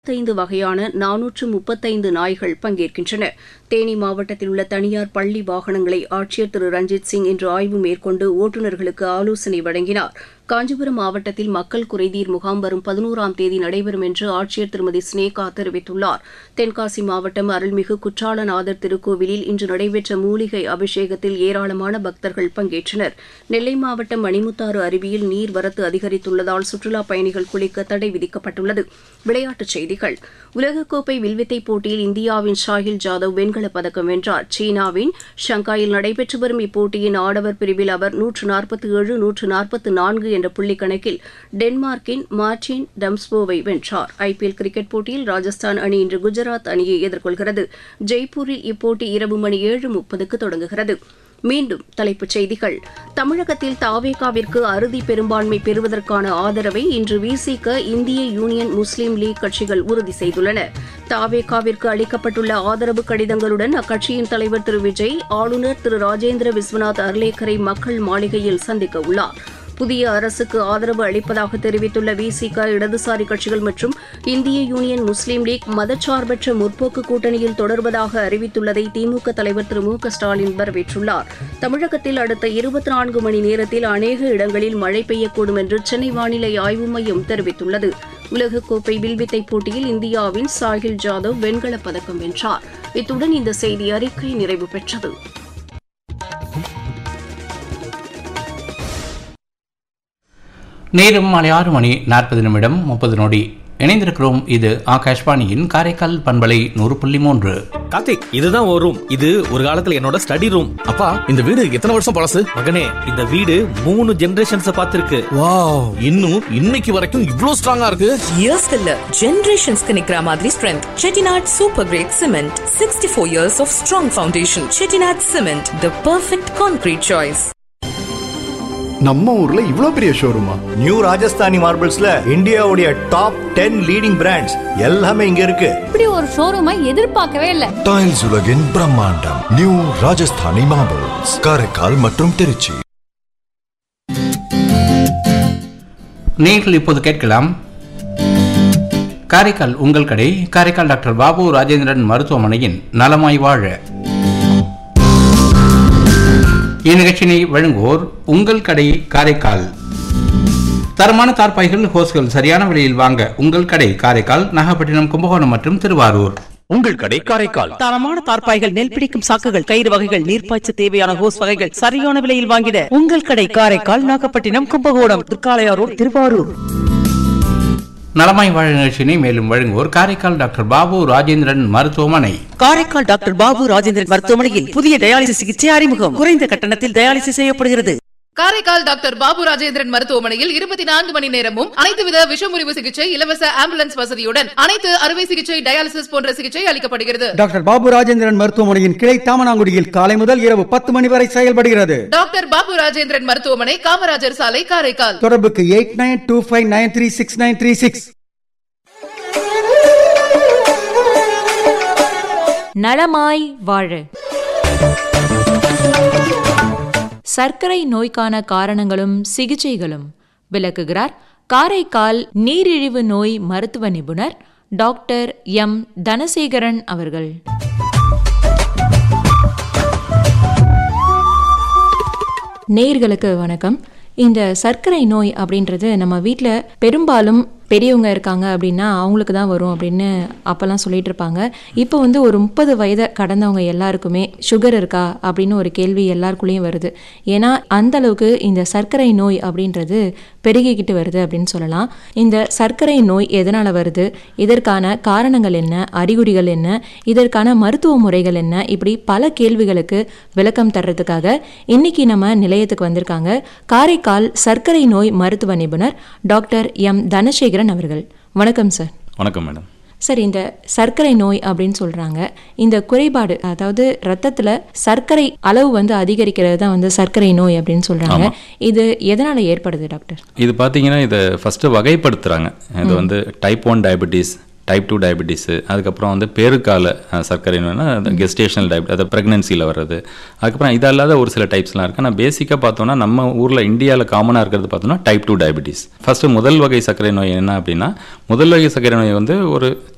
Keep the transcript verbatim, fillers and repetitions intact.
ஐந்து வகையான நானூற்று முப்பத்தைந்து நாய்கள் பங்கேற்கின்றன. தேனி மாவட்டத்தில் உள்ள தனியார் பள்ளி வாகனங்களை ஆட்சியர் திரு ரஞ்சித் சிங் இன்று ஆய்வு மேற்கொண்டு ஓட்டுநர்களுக்கு ஆலோசனை வழங்கினார். காஞ்சிபுரம் மாவட்டத்தில் மக்கள் குறைதீர் முகாம் வரும் பதினோராம் தேதி நடைபெறும் என்று ஆட்சியர் திருமதி ஸ்னேகா தெரிவித்துள்ளார். தென்காசி மாவட்டம் அருள்மிகு குற்றாலநாதர் திருக்கோவிலில் இன்று நடைபெற்ற மூலிகை அபிஷேகத்தில் ஏராளமான பக்தர்கள் பங்கேற்றனர். நெல்லை மாவட்டம் மணிமுத்தாறு அருவியில் நீர்வரத்து அதிகரித்துள்ளதால் சுற்றுலாப் பயணிகள் குளிக்க தடை விதிக்கப்பட்டுள்ளது. விளையாட்டுச் செய்திகள். உலகக்கோப்பை வில்வித்தை போட்டியில் இந்தியாவின் ஷாஹில் ஜாதவ் வெண்கலப் பதக்கம் வென்றார். சீனாவின் ஷங்காயில் நடைபெற்று வரும் இப்போட்டியின் ஆடவர் பிரிவில் அவர் நூற்று நாற்பத்தி ஏழு நூற்று நாற்பத்தி நான்கு என்ற புள்ளி கணக்கில் டென்மார்க்கின் மார்டின் டம்ஸ்போவை வென்றார். ஐபிஎல் கிரிக்கெட் போட்டியில் ராஜஸ்தான் அணி இன்று குஜராத் அணியை எதிர்கொள்கிறது. ஜெய்ப்பூரில் இப்போட்டி இரவு மணி ஏழு முப்பதுக்கு தொடங்குகிறது. மீண்டும் தலைப்புச் செய்திகள். தமிழகத்தில் தாவேகாவிற்கு அறுதி பெரும்பான்மை பெறுவதற்கான ஆதரவை இன்று விசிக இந்திய யூனியன் முஸ்லீம் லீக் கட்சிகள் உறுதி செய்துள்ளன. தாவேகாவிற்கு அளிக்கப்பட்டுள்ள ஆதரவு கடிதங்களுடன் அக்கட்சியின் தலைவர் திரு விஜய் ஆளுநர் திரு ராஜேந்திர விஸ்வநாத் அர்லேக்கரை மக்கள் மாளிகையில் சந்திக்க உள்ளார். புதிய அரசுக்கு ஆதரவு அளிப்பதாக தெரிவித்துள்ள விசிக, இடதுசாரி கட்சிகள் மற்றும் இந்திய யூனியன் முஸ்லீம் லீக் மதச்சார்பற்ற முற்போக்கு கூட்டணியில் தொடர்வதாக அறிவித்துள்ளதை திமுக தலைவர் திரு மு க ஸ்டாலின் வரவேற்றுள்ளார். தமிழகத்தில் அடுத்த இருபத்தி நான்கு மணி நேரத்தில் அநேக இடங்களில் மழை பெய்யக்கூடும் என்று சென்னை வானிலை ஆய்வு மையம் தெரிவித்துள்ளது. உலகக்கோப்பை வில்வித்தை போட்டியில் இந்தியாவின் சாஹில் ஜாதவ் வெண்கலப் பதக்கம் வென்றார். இத்துடன் இந்த செய்தி அறிக்கை நிறைவு பெற்றது. நேரம் மாலை ஆறு மணி நாற்பது நிமிடம் முப்பது நொடி. இணைந்திருக்கிறோம். இது ஆகாஷ்வாணியின் காரைக்கால் பண்பலை நூறு புள்ளி மூன்று. கார்த்திக், இதுதான் ஒரு ரூம். இது ஒரு காலத்துல என்னோட ஸ்டடி ரூம். அப்பா, இந்த வீடு எத்தனை வருஷம் பழசு? மகனே, இந்த வீடு மூணு ஜெனரேஷன்ஸ் பார்த்திருக்கு. வாவ், இன்னும் இன்னைக்கு வரைக்கும் இவ்ளோ ஸ்ட்ராங்கா இருக்கு. இயர்ஸ் இல்ல, ஜெனரேஷன்ஸ்க்கு நிக்கிற மாதிரி strength. Chettinad super great cement, sixty four years of strong foundation. Chettinad cement, the perfect concrete choice. நம்ம ஊர்ல இவ்ளோ பெரிய ஷோரூமா? நியூ ராஜஸ்தானி மார்பிள்ஸ்ல இந்தியாவுடைய டாப் டென் லீடிங் பிராண்ட்ஸ் எல்லாமே இங்க இருக்கு. இப்படி ஒரு ஷோரூமை எதிர்பார்க்கவே இல்ல. டைல்ஸ் உலகின் பிரம்மாண்டம் நியூ ராஜஸ்தானி மார்பிள்ஸ், காரைக்கால் மற்றும் திருச்சி. நீங்கள் இப்போது கேட்கலாம் காரைக்கால் உங்கள் கடை. காரைக்கால் டாக்டர் பாபு ராஜேந்திரன் மருத்துவமனையின் நலமாய் வாழ. இந்நிகழ்ச்சியை வழங்குவோர் உங்கள் கடை காரைக்கால். தரமான தார்பாய்கள், ஹோஸ்கள் சரியான விலையில் வாங்க உங்கள் கடை காரைக்கால், நாகப்பட்டினம், கும்பகோணம் மற்றும் திருவாரூர். உங்கள் கடை காரைக்கால். தரமான தார்பாய்கள், நெல் பிடிக்கும் சாக்குகள், கயிறு வகைகள், நீர்ப்பாய்ச்ச தேவையான ஹோஸ் வகைகள் சரியான விலையில் வாங்கிட உங்கள் கடை காரைக்கால், நாகப்பட்டினம், கும்பகோணம், திருக்காளையாரோடு, திருவாரூர். நலமாய் வாழ நிகழ்ச்சியை மேலும் வழங்குவோர் காரைக்கால் டாக்டர் பாபு ராஜேந்திரன் மருத்துவமனை. காரைக்கால் டாக்டர் பாபு ராஜேந்திரன் மருத்துவமனையில் புதிய டயாலிசிஸ் சிகிச்சை அறிமுகம். குறைந்த கட்டணத்தில் டயாலிசிஸ் செய்யப்படுகிறது. காரைக்கால் டாக்டர் பாபு ராஜேந்திரன் மருத்துவமனையில் இருபத்தி நான்கு மணி நேரமும் அனைத்து வித விஷமுறிவு சிகிச்சை, இலவச ஆம்புலன்ஸ் வசதியுடன் அனைத்து அறுவை சிகிச்சை, டயாலிசிஸ் போன்ற சிகிச்சை அளிக்கப்படுகிறது. டாக்டர் பாபு ராஜேந்திரன் மருத்துவமனையின் கிளை தாமனாங்குடியில் காலை முதல் இரவு பத்து மணி வரை செயல்படுகிறது. டாக்டர் பாபு ராஜேந்திரன் மருத்துவமனை, காமராஜர் சாலை, காரைக்கால். தொடர்புக்கு eight nine two five nine three six nine three six. நலமாய் வாழ. சர்க்கரை நோய்க்கான காரணங்களும் சிகிச்சைகளும் விளக்குகிறார் காரைக்கால் நீரிழிவு நோய் மருத்துவ நிபுணர் டாக்டர் எம் தனசேகரன் அவர்கள். நேயர்களுக்கு வணக்கம். இந்த சர்க்கரை நோய் அப்படின்றது நம்ம வீட்டில் பெரும்பாலும் பெரியவங்க இருக்காங்க அப்படின்னா அவங்களுக்கு தான் வரும் அப்படின்னு அப்போல்லாம் சொல்லிட்டு இருப்பாங்க. இப்போ வந்து ஒரு முப்பது வயதை கடந்தவங்க எல்லாருக்குமே சுகர் இருக்கா அப்படின்னு ஒரு கேள்வி எல்லாருக்குள்ளேயும் வருது. ஏன்னா அந்த அளவுக்கு இந்த சர்க்கரை நோய் அப்படின்றது பெருகிக்கிட்டு வருது அப்படின்னு சொல்லலாம். இந்த சர்க்கரை நோய் எதனால் வருது, இதற்கான காரணங்கள் என்ன, அறிகுறிகள் என்ன, இதற்கான மருத்துவ முறைகள் என்ன, இப்படி பல கேள்விகளுக்கு விளக்கம் தர்றதுக்காக இன்னைக்கு நம்ம நிலையத்துக்கு வந்திருக்காங்க காரைக்கால் சர்க்கரை நோய் மருத்துவ நிபுணர் டாக்டர் எம் தனசேகரன் அவர்கள். வணக்கம் சார். வணக்கம் மேடம். சார், இந்த சர்க்கரை நோய் அப்படின்னு சொல்றாங்க, இந்த குறைபாடு, அதாவது ரத்தத்துல சர்க்கரை அளவு வந்து அதிகரிக்கிறது தான் வந்து சர்க்கரை நோய் அப்படின்னு சொல்றாங்க. இது எதனால ஏற்படுது டாக்டர்? இது பார்த்தீங்கன்னா இதை ஃபர்ஸ்ட் வகைப்படுத்துறாங்க. இது வந்து type one diabetes, type two diabetes, அதுக்கப்புறம் வந்து பேருக்கால சர்க்கரை நோய்னா கெஸ்டேஷனல் டயபெட்டிஸ், அது ப்ரெக்னன்சியில் வர்றது. அதுக்கப்புறம் இது அல்லாத ஒரு சில டைப்ஸ்லாம் இருக்குது. ஆனால் பேசிக்காக பார்த்தோன்னா நம்ம ஊரில் இந்தியாவில் காமனாக இருக்கிறது பார்த்தோன்னா டைப் டூ டயபெட்டிஸ். ஃபஸ்ட்டு முதல் வகை சர்க்கரை நோய் என்ன அப்படின்னா, முதல் வகை சர்க்கரை நோய் வந்து ஒரு